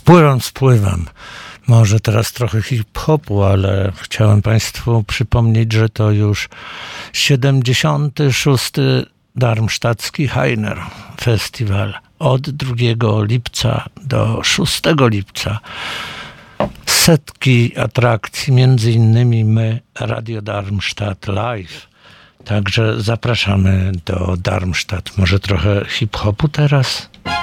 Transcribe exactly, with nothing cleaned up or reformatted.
Spływam, spływam. Może teraz trochę hip-hopu, ale chciałem Państwu przypomnieć, że to już siedemdziesiąty szósty Darmstadtski Hainer Festiwal. Od drugiego lipca do szóstego lipca. Setki atrakcji, między innymi my, Radio Darmstadt Live. Także zapraszamy do Darmstadt. Może trochę hip-hopu teraz?